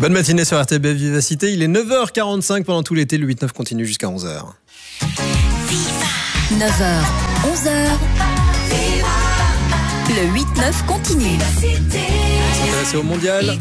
Bonne matinée sur RTBF Vivacité, il est 9h45 pendant tout l'été, le 8-9 continue jusqu'à 11h. 9h, 11h, le 8-9 continue. S'intéresser au mondial.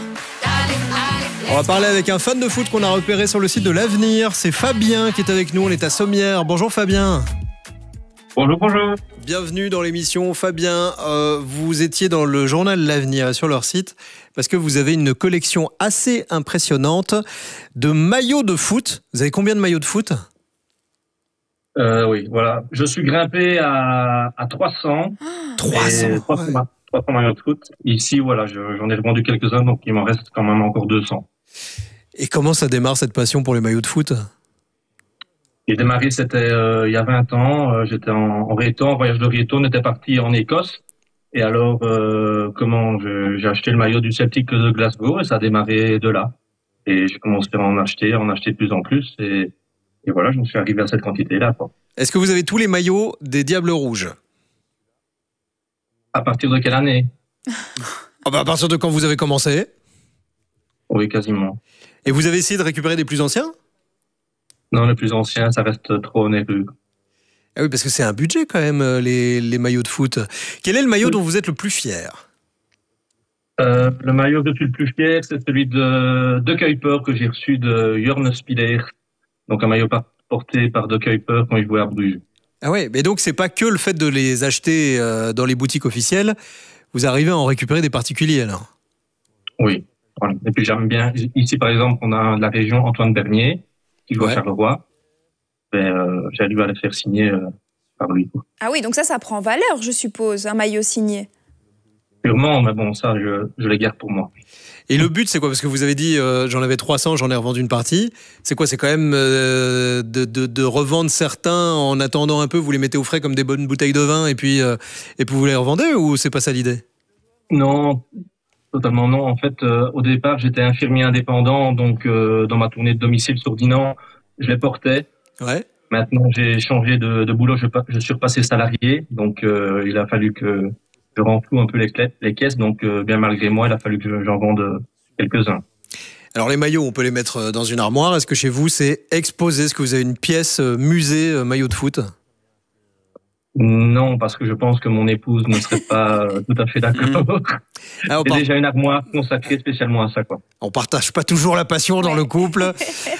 On va parler avec un fan de foot qu'on a repéré sur le site de l'Avenir, c'est Fabien qui est avec nous, on est à Sommières. Bonjour Fabien. Bonjour. Bienvenue dans l'émission. Fabien, vous étiez dans le journal L'Avenir sur leur site parce que vous avez une collection assez impressionnante de maillots de foot. Vous avez combien de maillots de foot ? Oui, voilà. Je suis grimpé à 300. 300 maillots de foot. Ici, voilà, j'en ai revendu quelques-uns, donc il m'en reste quand même encore 200. Et comment ça démarre cette passion pour les maillots de foot ? J'ai démarré, c'était il y a 20 ans. J'étais en voyage de Rieto, on était parti en Écosse. Et alors, j'ai acheté le maillot du Celtic de Glasgow et ça a démarré de là. Et j'ai commencé à en acheter de plus en plus. Et voilà, je me suis arrivé à cette quantité-là, quoi. Est-ce que vous avez tous les maillots des Diables Rouges ? À partir de quelle année ? À partir de quand vous avez commencé ? Oui, quasiment. Et vous avez essayé de récupérer des plus anciens ? Non, les plus anciens, ça reste trop onéreux. Ah oui, parce que c'est un budget quand même, les maillots de foot. Quel est le maillot dont vous êtes le plus fier ? Le maillot que je suis le plus fier, c'est celui de Kuiper que j'ai reçu de Jörn Spiller. Donc un maillot porté par De Kuiper quand il jouait à Bruges. Ah ouais, mais donc c'est pas que le fait de les acheter dans les boutiques officielles, vous arrivez à en récupérer des particuliers alors ? Oui. Voilà. Et puis j'aime bien, ici par exemple, on a de la région Antoine Bernier, qui joue à Charleroi. J'ai dû aller faire signer par lui. Ah oui, donc ça prend valeur, je suppose, un maillot signé. Sûrement, mais bon, ça, je les garde pour moi. Et le but, c'est quoi ? Parce que vous avez dit, j'en avais 300, j'en ai revendu une partie. C'est quoi ? C'est quand même de revendre certains en attendant un peu, vous les mettez au frais comme des bonnes bouteilles de vin et puis vous les revendez, ou c'est pas ça l'idée ? Non, totalement non. En fait, au départ, j'étais infirmier indépendant, donc dans ma tournée de domicile sur Dinan, je les portais. Ouais. Maintenant, j'ai changé de boulot, je suis repassé salarié, donc il a fallu que je renfloue un peu les caisses, donc bien malgré moi, il a fallu que j'en vende quelques-uns. Alors les maillots, on peut les mettre dans une armoire. Est-ce que chez vous, c'est exposé ? Est-ce que vous avez une pièce musée maillot de foot ? Non, parce que je pense que mon épouse ne serait pas tout à fait d'accord. J'ai déjà une armoire consacrée spécialement à ça, quoi. On partage pas toujours la passion dans le couple.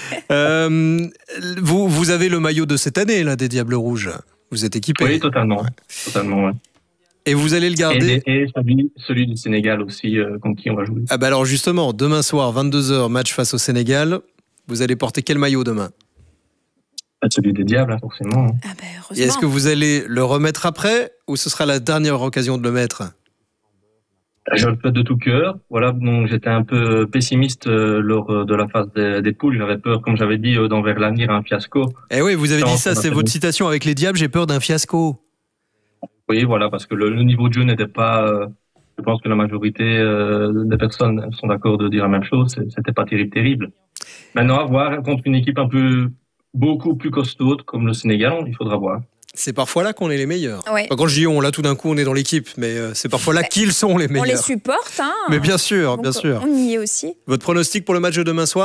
Vous avez le maillot de cette année, là, des Diables Rouges. Vous êtes équipé ? Oui, totalement. Totalement, ouais. Et vous allez le garder ? Et celui du Sénégal aussi, contre qui on va jouer. Ah bah alors justement, demain soir, 22h, match face au Sénégal. Vous allez porter quel maillot demain ? Celui des Diables, forcément. Ah bah, heureusement. Et est-ce que vous allez le remettre après, ou ce sera la dernière occasion de le mettre ? Je le fais de tout cœur. Voilà, donc j'étais un peu pessimiste lors de la phase des poules. J'avais peur, comme j'avais dit, d'envers l'avenir, un fiasco. Eh oui, vous avez dit ça, c'est votre citation. Avec les Diables, j'ai peur d'un fiasco. Oui, voilà, parce que le niveau de jeu n'était pas... je pense que la majorité des personnes sont d'accord de dire la même chose. C'était pas terrible. Maintenant, à voir contre une équipe beaucoup plus costaude comme le Sénégal, il faudra voir. C'est parfois là qu'on est les meilleurs. Ouais. Quand je dis on, là tout d'un coup on est dans l'équipe, mais c'est parfois là qu'ils sont les meilleurs. On les supporte, hein. Mais bien sûr, donc, bien sûr. On y est aussi. Votre pronostic pour le match de demain soir ?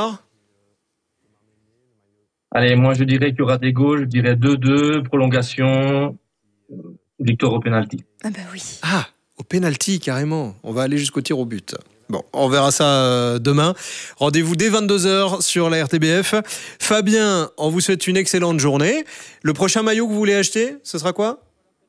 Allez, moi je dirais qu'il y aura des goals, je dirais 2-2, prolongation, victoire au pénalty. Ah bah oui. Ah, au pénalty carrément. On va aller jusqu'au tir au but. Bon, on verra ça demain. Rendez-vous dès 22h sur la RTBF. Fabien, on vous souhaite une excellente journée. Le prochain maillot que vous voulez acheter, ce sera quoi ?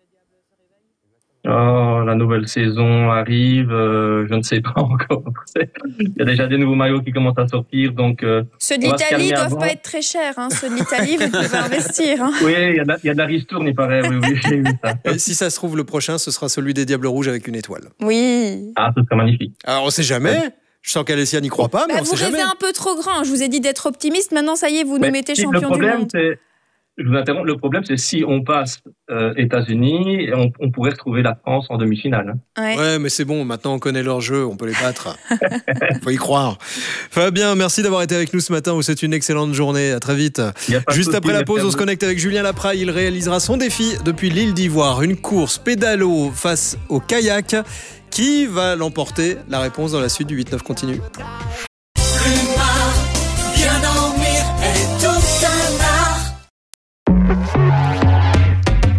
Oh, la nouvelle saison arrive, je ne sais pas encore. Il y a déjà des nouveaux maillots qui commencent à sortir, donc... Ceux de l'Italie ne doivent pas être très chers, hein. Ceux de l'Italie, vous pouvez investir. Hein. Oui, il y a de la ristourne, il paraît, oui, j'ai vu ça. Et si ça se trouve, le prochain, ce sera celui des Diables Rouges avec une étoile. Oui. Ah, ce serait magnifique. Alors, on sait jamais. Je sens qu'Alessia n'y croit pas, mais on sait jamais. Vous rêvez un peu trop grand. Je vous ai dit d'être optimiste. Maintenant, ça y est, vous nous mettez champion du monde. Je vous interromps. Le problème, c'est si on passe États-Unis, on pourrait retrouver la France en demi-finale. Ouais, mais c'est bon. Maintenant, on connaît leur jeu. On peut les battre. Faut y croire. Fabien, merci d'avoir été avec nous ce matin. C'est une excellente journée. À très vite. Juste après la pause, on se connecte avec Julien Lapraille. Il réalisera son défi depuis l'île d'Ivoire. Une course pédalo face au kayak. Qui va l'emporter ? La réponse dans la suite du 8-9 continue.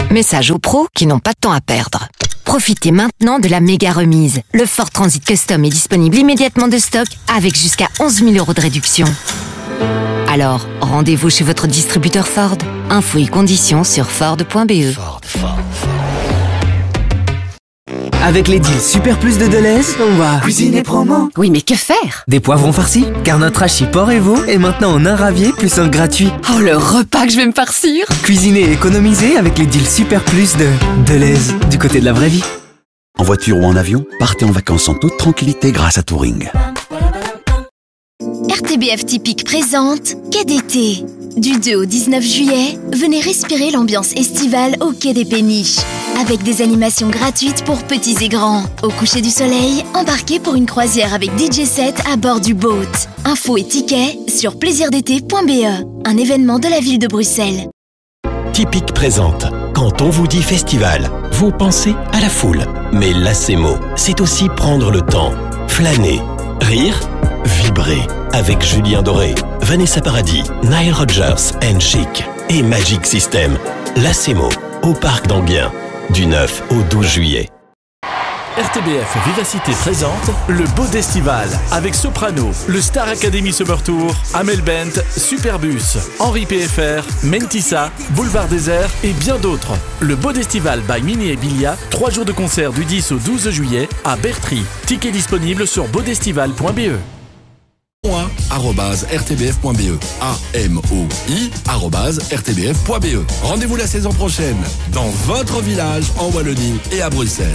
Message aux pros qui n'ont pas de temps à perdre. Profitez maintenant de la méga remise. Le Ford Transit Custom est disponible immédiatement de stock avec jusqu'à 11 000 € de réduction. Alors, rendez-vous chez votre distributeur Ford. Infos et conditions sur Ford.be. Avec les deals Super Plus de Deleuze, on va cuisiner promo. Oui, mais que faire? Des poivrons farcis, car notre hachis porc et veau est maintenant en un ravier plus un gratuit. Oh, le repas que je vais me farcir! Cuisiner et économiser avec les deals Super Plus de Deleuze, du côté de la vraie vie. En voiture ou en avion, partez en vacances en toute tranquillité grâce à Touring. RTBF Typique présente Quai d'été. Du 2 au 19 juillet, venez respirer l'ambiance estivale au Quai des Péniches. Avec des animations gratuites pour petits et grands. Au coucher du soleil, embarquez pour une croisière avec DJ set à bord du boat. Infos et tickets sur plaisirdété.be. Un événement de la ville de Bruxelles. Typique présente. Quand on vous dit festival, vous pensez à la foule. Mais Lacemo, c'est aussi prendre le temps, flâner, rire, vibrer. Avec Julien Doré, Vanessa Paradis, Nile Rodgers and Chic et Magic System. Lacemo, au Parc d'Enghien, du 9 au 12 juillet. RTBF Vivacité présente le Beau d'Estival avec Soprano, le Star Academy Summer Tour, Amel Bent, Superbus, Henri PFR, Mentissa, Boulevard Désert et bien d'autres. Le Beau d'Estival by Mini et Bilia, 3 jours de concert du 10 au 12 juillet à Bertry. Tickets disponibles sur beaudestival.be. @rtbf.be AMOI@rtbf.be. Rendez-vous la saison prochaine dans votre village en Wallonie et à Bruxelles.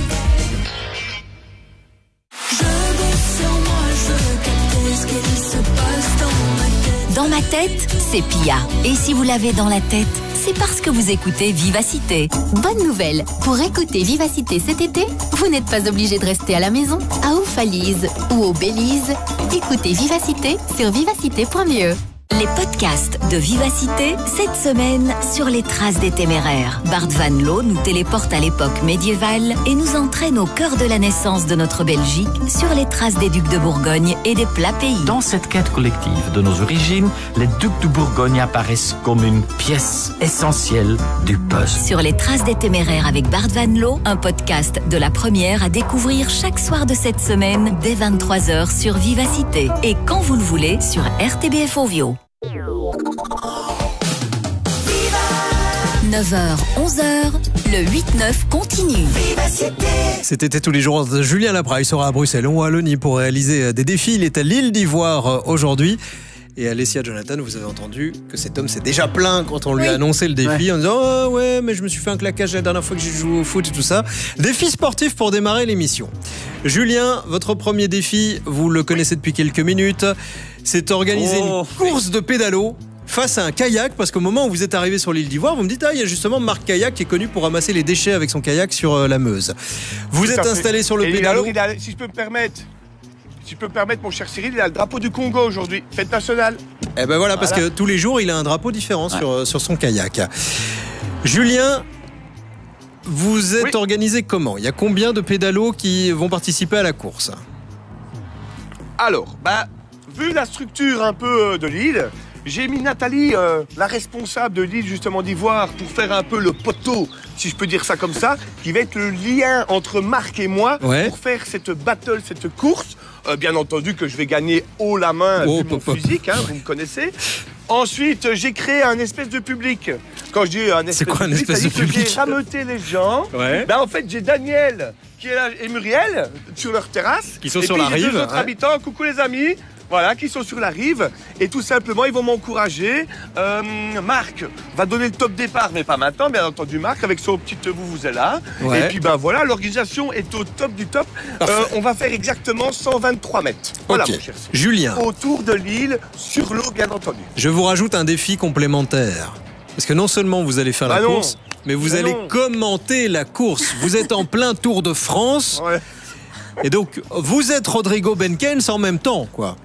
Dans ma tête, c'est Pia. Et si vous l'avez dans la tête, c'est parce que vous écoutez Vivacité. Bonne nouvelle, pour écouter Vivacité cet été, vous n'êtes pas obligé de rester à la maison, à Oufalise ou au Belize. Écoutez Vivacité sur vivacité.be. Les podcasts de Vivacité, cette semaine, sur les traces des téméraires. Bart Van Loo nous téléporte à l'époque médiévale et nous entraîne au cœur de la naissance de notre Belgique, sur les traces des ducs de Bourgogne et des plats pays. Dans cette quête collective de nos origines, les ducs de Bourgogne apparaissent comme une pièce essentielle du puzzle. Sur les traces des téméraires avec Bart Van Loo, un podcast de la première à découvrir chaque soir de cette semaine, dès 23h sur Vivacité. Et quand vous le voulez, sur RTBF Ovio. 9h, 11h, le 8-9 continue. Cet été tous les jours, Julien Lapraille sera à Bruxelles, en Wallonie, pour réaliser des défis. Il est à l'île d'Ivoire aujourd'hui. Et Alessia Jonathan, vous avez entendu que cet homme s'est déjà plaint quand on lui a annoncé le défi, en disant « Oh ouais, mais je me suis fait un claquage la dernière fois que j'ai joué au foot et tout ça ». Défi sportif pour démarrer l'émission. Julien, votre premier défi, vous le connaissez depuis quelques minutes, c'est organiser une course de pédalo face à un kayak, parce qu'au moment où vous êtes arrivé sur l'île d'Ivoire, vous me dites « Ah, il y a justement Marc Kayak qui est connu pour ramasser les déchets avec son kayak sur la Meuse ». Vous êtes installé sur le pédalo. Si je peux me permettre, mon cher Cyril, il a le drapeau du Congo aujourd'hui, fête nationale. Eh ben voilà, parce que tous les jours, il a un drapeau différent sur son kayak. Julien, vous êtes organisé comment? Il y a combien de pédalos qui vont participer à la course? Alors, vu la structure un peu de l'île, j'ai mis Nathalie, la responsable de l'île justement d'Ivoire, pour faire un peu le poteau, si je peux dire ça comme ça, qui va être le lien entre Marc et moi pour faire cette battle, cette course. Bien entendu que je vais gagner haut la main vu mon physique, vous me connaissez. Ensuite, j'ai créé un espèce de public. Quand je dis un espèce de public, c'est-à-dire que j'ai rameuté les gens. En fait, j'ai Daniel qui est là et Muriel sur leur terrasse. Qui sont sur la rive. Et puis, j'ai 2 autres habitants. Coucou les amis. Voilà, qui sont sur la rive. Et tout simplement, ils vont m'encourager. Marc va donner le top départ, mais pas maintenant, bien entendu, Marc, avec son petit vuvuzela. Et puis, voilà, l'organisation est au top du top. On va faire exactement 123 mètres. Voilà, mon cher. Julien. Autour de l'île, sur l'eau, bien entendu. Je vous rajoute un défi complémentaire. Parce que non seulement vous allez faire la course, mais vous allez commenter la course. Vous êtes en plein Tour de France. Et donc, vous êtes Rodrigo Benkens en même temps, quoi.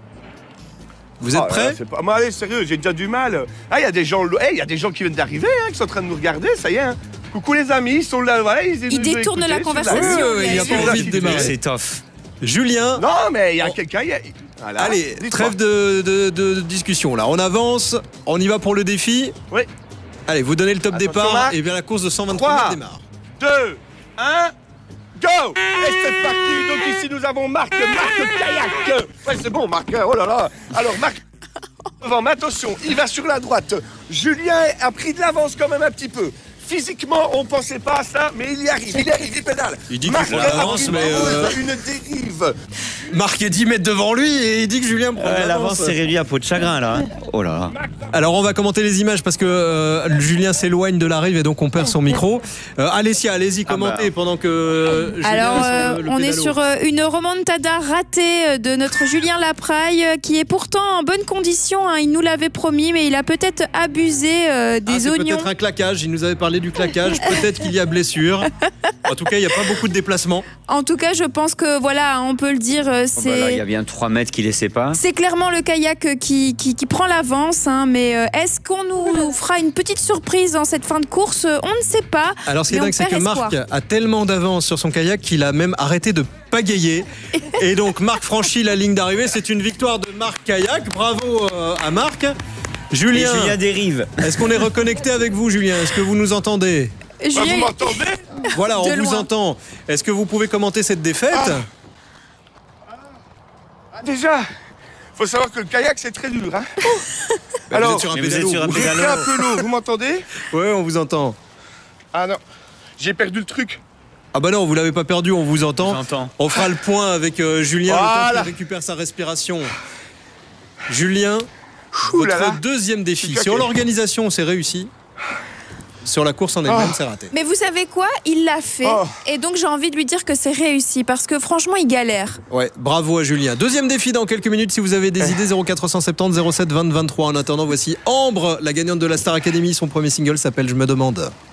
Vous êtes prêts? Allez, sérieux, j'ai déjà du mal. Il y a des gens qui viennent d'arriver, qui sont en train de nous regarder, ça y est. Coucou les amis, ils sont là. Voilà, ils détournent la conversation. Il n'y a pas envie de démarrer. C'est tough. Julien. Non, mais il y a quelqu'un. Voilà. Allez, trêve de discussion là. On avance, on y va pour le défi. Oui. Allez, vous donnez le top Attention, départ Marc. et bien la course de 123 mètres démarre. 2, 1, go. Et c'est parti. Donc ici nous avons Marc Kayak. Ouais, c'est bon Marc, oh là là. Alors Marc devant, mais attention, il va sur la droite. Julien a pris de l'avance quand même un petit peu. Physiquement, on pensait pas à ça, mais il y arrive, il pédale. Il dit qu'il Marc prend l'avance, mais une dérive. Marc est 10 mètres devant lui et il dit que Julien prend l'avance. L'avance s'est réduite à peau de chagrin là. Oh là là. Alors on va commenter les images parce que Julien s'éloigne de la rive et donc on perd son micro. Alessia, allez-y, commentez pendant que Julien Alors on est sur une remontada ratée de notre Julien Lapraille qui est pourtant en bonne condition, hein. Il nous l'avait promis, mais il a peut-être abusé des oignons. C'est peut-être un claquage, il nous avait parlé du claquage, peut-être qu'il y a blessure. En tout cas, il n'y a pas beaucoup de déplacements. En tout cas, je pense que voilà, on peut le dire, il y a bien 3 mètres qui laissaient pas. C'est clairement le kayak qui prend l'avance, hein, mais est-ce qu'on nous fera une petite surprise dans cette fin de course? On ne sait pas. Alors ce qui est dingue, c'est que Marc a tellement d'avance sur son kayak qu'il a même arrêté de pagayer. Et donc Marc franchit la ligne d'arrivée. C'est une victoire de Marc Kayak. Bravo à Marc. Julien dérive. Est-ce qu'on est reconnecté avec vous, Julien? Est-ce que vous nous entendez? Vous m'entendez? Voilà, on vous entend. Est-ce que vous pouvez commenter cette défaite? Déjà, faut savoir que le kayak c'est très dur, hein. Alors, vous êtes sur un pédalo. Je fais un peu l'eau, vous m'entendez? Oui, on vous entend. Ah non, j'ai perdu le truc. Ah bah non, vous l'avez pas perdu, on vous entend. On fera le point avec Julien, le temps qu'il récupère sa respiration. Julien, votre deuxième défi. Sur l'organisation, c'est réussi. Sur la course en elle-même, c'est raté. Mais vous savez quoi? Il l'a fait. Et donc j'ai envie de lui dire que c'est réussi parce que franchement, il galère. Ouais, bravo à Julien. Deuxième défi dans quelques minutes. Si vous avez des idées, 0470 07 20 23. En attendant, voici Ambre, la gagnante de la Star Academy. Son premier single s'appelle Je me demande.